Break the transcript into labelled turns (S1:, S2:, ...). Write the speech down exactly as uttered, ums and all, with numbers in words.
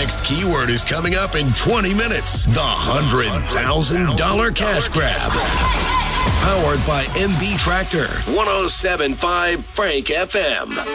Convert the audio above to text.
S1: next keyword is coming up in twenty minutes. The one hundred thousand dollars cash grab. Powered by M B Tractor. one oh seven point five Frank F M.